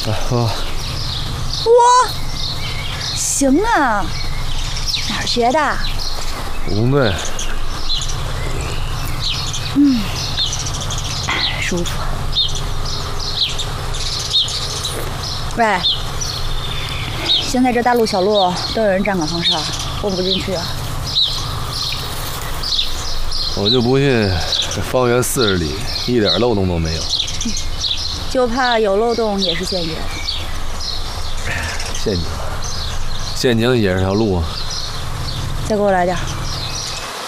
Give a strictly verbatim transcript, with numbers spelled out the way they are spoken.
来喝。 哇，行啊，哪儿学的？ 武工队。 嗯，舒服。喂，现在这大路小路都有人站岗放哨，混不进去啊。 我就不信这方圆四十里一点漏洞都没有。 嗯、就怕有漏洞也是陷阱。 陷阱，陷阱也是条路啊。 再给我来点。